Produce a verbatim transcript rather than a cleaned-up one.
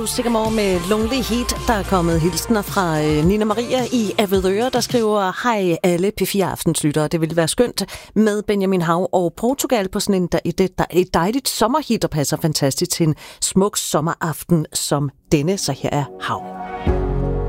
Sikkemore med Lonely Heat. Der er kommet hilsner fra øh, Nina Maria i Avedøre, der skriver: hej alle P fire Aftenslyttere. Det ville være skønt med Benjamin Hav og Portugal på sådan en, der, et, der, et dejligt sommerhit, der passer fantastisk til en smuk sommeraften som denne. Så her er Hav.